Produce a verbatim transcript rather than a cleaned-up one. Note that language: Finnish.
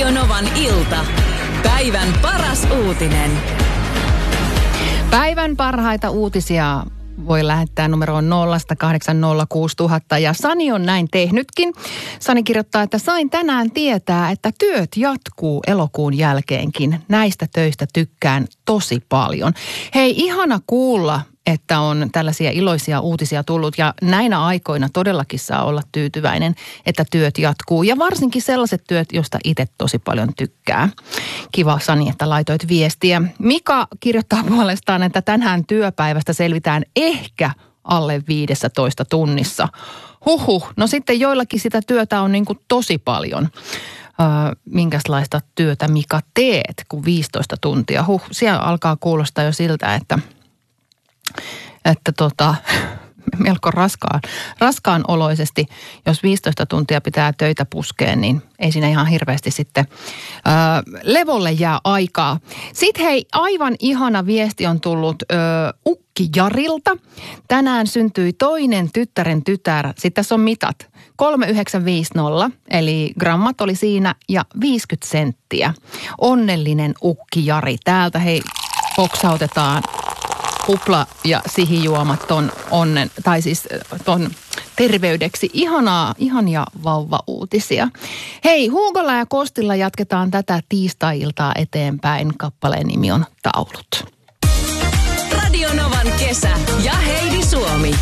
Radionovan ilta. Päivän paras uutinen. Päivän parhaita uutisia voi lähettää numeroon nolla kahdeksan nolla kuusi nolla nolla nolla ja Sani on näin tehnytkin. Sani kirjoittaa, että sain tänään tietää, että työt jatkuu elokuun jälkeenkin. Näistä töistä tykkään tosi paljon. Hei, ihana kuulla, että on tällaisia iloisia uutisia tullut ja näinä aikoina todellakin saa olla tyytyväinen, että työt jatkuu. Ja varsinkin sellaiset työt, joista itse tosi paljon tykkää. Kiva Sani, että laitoit viestiä. Mika kirjoittaa puolestaan, että tänään työpäivästä selvitään ehkä alle viisitoista tunnissa. Huhhuh, no sitten joillakin sitä työtä on niin kuin tosi paljon. Öö, minkälaista työtä Mika teet, kun viisitoista tuntia? Huh, siellä alkaa kuulostaa jo siltä, että... että tota, melko raskaan, raskaan oloisesti, jos viisitoista tuntia pitää töitä puskeen, niin ei siinä ihan hirveästi sitten ää, levolle jää aikaa. Sitten hei, aivan ihana viesti on tullut ää, Ukki Jarilta. Tänään syntyi toinen tyttären tytär, sitten tässä on mitat, kolme yhdeksän viisi nolla, eli grammat oli siinä ja viisikymmentä senttiä. Onnellinen Ukki Jari. Täältä hei, boksautetaan kupla ja sihijuomat ton onnen, tai siis ton terveydeksi. Ihanaa, ihania vauva-uutisia. Hei, Hugolla ja Kostilla jatketaan tätä tiistai-iltaa eteenpäin. Kappaleen nimi on Taulut. Radionovan kesä ja Heidi Suomi.